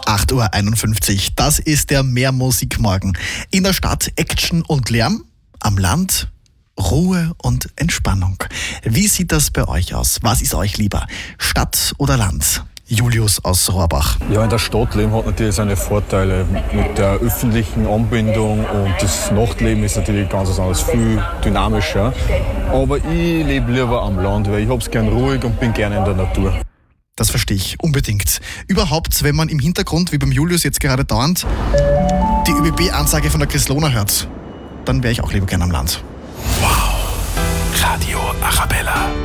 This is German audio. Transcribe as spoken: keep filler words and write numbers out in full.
acht Uhr einundfünfzig. Das ist der Mehr-Musik-Morgen. In der Stadt Action und Lärm, am Land Ruhe und Entspannung. Wie sieht das bei euch aus? Was ist euch lieber? Stadt oder Land? Julius aus Rohrbach. Ja, in der Stadt leben hat natürlich seine Vorteile mit der öffentlichen Anbindung und das Nachtleben ist natürlich ganz anders, viel dynamischer. Aber ich lebe lieber am Land, weil ich hab's gern ruhig und bin gerne in der Natur. Das verstehe ich, unbedingt. Überhaupt, wenn man im Hintergrund, wie beim Julius jetzt gerade dauernd, die Ö B B-Ansage von der Kreslona hört, dann wäre ich auch lieber gern am Land. Wow. Radio Arabella.